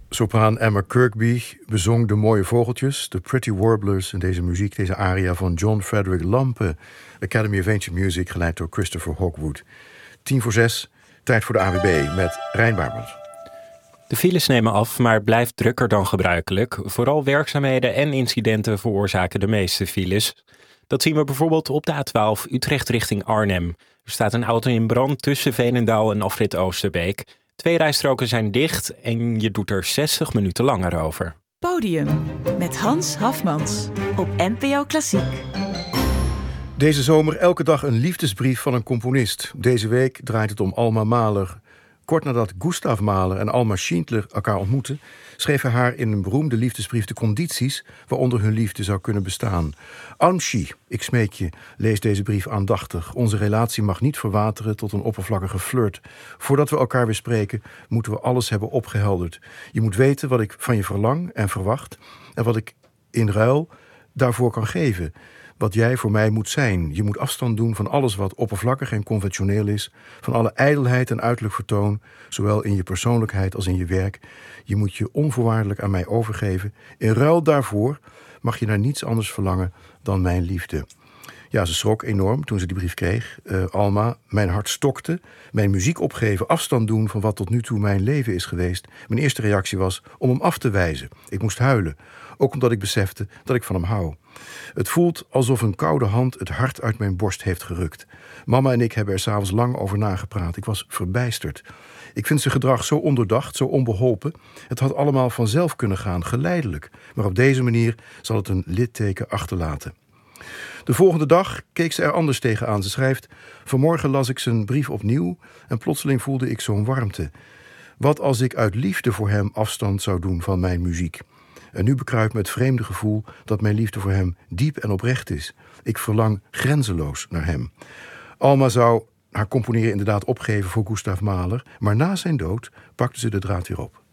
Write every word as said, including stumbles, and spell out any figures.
Sopraan Emma Kirkby bezong de mooie vogeltjes, de Pretty Warblers en deze muziek, deze aria van John Frederick Lampe, Academy of Ancient Music, geleid door Christopher Hogwood. Tien voor zes, tijd voor de A W B met Rijn Baarmans. De files nemen af, maar het blijft drukker dan gebruikelijk. Vooral werkzaamheden en incidenten veroorzaken de meeste files. Dat zien we bijvoorbeeld op de A twaalf Utrecht richting Arnhem. Er staat een auto in brand tussen Veenendaal en afrit Oosterbeek. Twee rijstroken zijn dicht en je doet er zestig minuten langer over. Podium met Hans Hafmans op N P O Klassiek. Deze zomer elke dag een liefdesbrief van een componist. Deze week draait het om Alma Mahler. Kort nadat Gustav Mahler en Alma Schindler elkaar ontmoetten, schreef hij haar in een beroemde liefdesbrief de condities waaronder hun liefde zou kunnen bestaan. Almschi, ik smeek je, lees deze brief aandachtig. Onze relatie mag niet verwateren tot een oppervlakkige flirt. Voordat we elkaar weer spreken, moeten we alles hebben opgehelderd. Je moet weten wat ik van je verlang en verwacht en wat ik in ruil daarvoor kan geven. Wat jij voor mij moet zijn. Je moet afstand doen van alles wat oppervlakkig en conventioneel is, van alle ijdelheid en uiterlijk vertoon, zowel in je persoonlijkheid als in je werk. Je moet je onvoorwaardelijk aan mij overgeven. In ruil daarvoor mag je naar niets anders verlangen dan mijn liefde. Ja, ze schrok enorm toen ze die brief kreeg. Uh, Alma, mijn hart stokte. Mijn muziek opgeven, afstand doen van wat tot nu toe mijn leven is geweest. Mijn eerste reactie was om hem af te wijzen. Ik moest huilen. Ook omdat ik besefte dat ik van hem hou. Het voelt alsof een koude hand het hart uit mijn borst heeft gerukt. Mama en ik hebben er 's avonds lang over nagepraat. Ik was verbijsterd. Ik vind zijn gedrag zo ondoordacht, zo onbeholpen. Het had allemaal vanzelf kunnen gaan, geleidelijk. Maar op deze manier zal het een litteken achterlaten. De volgende dag keek ze er anders tegenaan. Ze schrijft: vanmorgen las ik zijn brief opnieuw en plotseling voelde ik zo'n warmte. Wat als ik uit liefde voor hem afstand zou doen van mijn muziek? En nu bekruipt me het vreemde gevoel dat mijn liefde voor hem diep en oprecht is. Ik verlang grenzeloos naar hem. Alma zou haar componeren inderdaad opgeven voor Gustav Mahler, maar na zijn dood pakte ze de draad weer op.